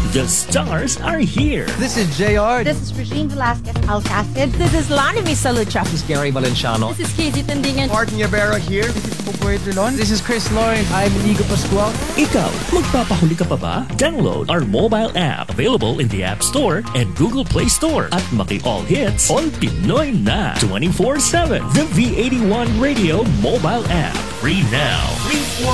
The stars are here. This is JR. This is Regine Velasquez Alcacid. This is Lani Misalucha. This is Gary Valenciano. This is Casey Tandingan. Martin Yabera here. This is Popoy Trilon. This is Chris Lauren. I'm Inigo Pascual. Ikaw, magpapahuli ka pa ba? Download our mobile app available in the App Store and Google Play Store at Maki-All Hits, All Pinoy na 24/7. The V81 Radio mobile app. Free now. Free for